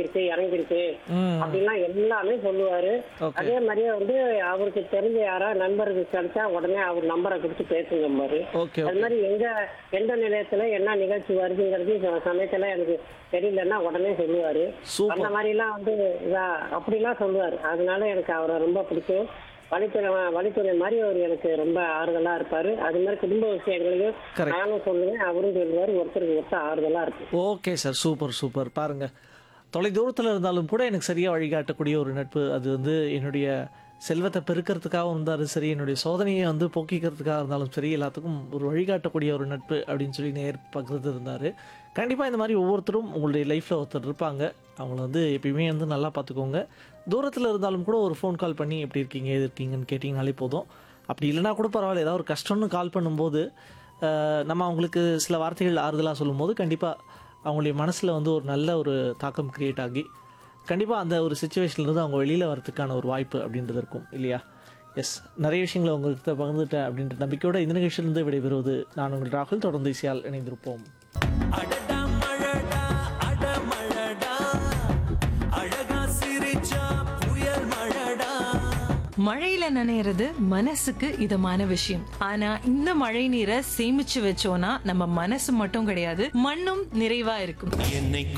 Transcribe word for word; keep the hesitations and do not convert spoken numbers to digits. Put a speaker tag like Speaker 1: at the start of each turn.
Speaker 1: ஏறிடுச்சு இறங்கிடுச்சு
Speaker 2: ம்.
Speaker 1: அப்படின்லாம் எல்லாமே சொல்லுவாரு.
Speaker 2: ஓகே.
Speaker 1: அதே மாதிரியே வந்து அவருக்கு தெரிஞ்ச யாரா நண்பருக்கு கிடைச்சா உடனே அவர் நம்பரை கொடுத்து பேசுங்க பாரு.
Speaker 2: ஓகே
Speaker 1: அது
Speaker 2: ஓகே
Speaker 1: மாதிரி எங்க எந்த நிலையத்துல என்ன நிகழ்ச்சி வருதுங்கிறது சில சமயத்துல எனக்கு தெரியலன்னா உடனே சொல்லுவாரு.
Speaker 2: சூப்பர்.
Speaker 1: அந்த மாதிரி எல்லாம் வந்து இதா அப்படிலாம் சொல்லுவாரு. அதனால எனக்கு அவரை ரொம்ப பிடிக்கும். வழித்துறை வழித்துறை மாதிரி அவர் எனக்கு ரொம்ப ஆறுதலா இருப்பாரு. அது மாதிரி குடும்ப விஷயங்களையும்
Speaker 2: Correct.
Speaker 1: நானும் சொல்லுவேன், அவரும் சொல்லுவாரு. ஒருத்தருக்கு ஒருத்தர் ஆறுதலா இருக்கு.
Speaker 2: Okay sir, super super. பாருங்க, தொலைதூரத்தில் இருந்தாலும் கூட எனக்கு சரியாக வழிகாட்டக்கூடிய ஒரு நட்பு. அது வந்து என்னுடைய செல்வத்தை பெருக்கிறதுக்காகவும் இருந்தாலும் சரி, என்னுடைய சோதனையை வந்து போக்கிக்கிறதுக்காக இருந்தாலும் சரி, எல்லாத்துக்கும் ஒரு வழிகாட்டக்கூடிய ஒரு நட்பு அப்படின்னு சொல்லி நேர் பகிர்ந்து இருந்தார். கண்டிப்பாக இந்த மாதிரி ஒவ்வொருத்தரும் உங்களுடைய லைஃப்பில் ஒருத்தர் இருப்பாங்க. அவங்கள வந்து எப்பயுமே வந்து நல்லா பார்த்துக்கோங்க. தூரத்தில் இருந்தாலும் கூட ஒரு ஃபோன் கால் பண்ணி எப்படி இருக்கீங்க எது இருக்கீங்கன்னு கேட்டிங்கனாலே போதும். அப்படி இல்லைனா கூட பரவாயில்ல, ஏதாவது ஒரு கஷ்டம்னு கால் பண்ணும்போது அஹ், நம்ம அவங்களுக்கு சில வார்த்தைகள் ஆறுதலாக சொல்லும்போது கண்டிப்பாக அவங்களுடைய மனசில் வந்து ஒரு நல்ல ஒரு தாக்கம் கிரியேட் ஆகி கண்டிப்பாக அந்த ஒரு சுச்சுவேஷன்லேருந்து அவங்க வெளியில் வரதுக்கான ஒரு வாய்ப்பு அப்படின்றது இருக்கும் இல்லையா? எஸ், நிறைய விஷயங்களை உங்கள்கிட்ட பகிர்ந்துட்டேன் அப்படின்ற நம்பிக்கையோட இந்த நிகழ்ச்சியிலிருந்து விடைபெறுவது நான் உங்கள் ராகுல். தொடர்ந்து இசையால் இணைந்திருப்போம்.
Speaker 3: அடடா மழடா அடமழடா அழகா சிரிச்சா புயல் மழடா.
Speaker 4: மழையில நனையிறது மனசுக்கு இதமான விஷயம். ஆனா இந்த மழை நீரை சேமிச்சு வச்சோம்னா நம்ம மனசு மட்டும் கிடையாது, மண்ணும் நிறைவா இருக்கும்.
Speaker 3: என்னை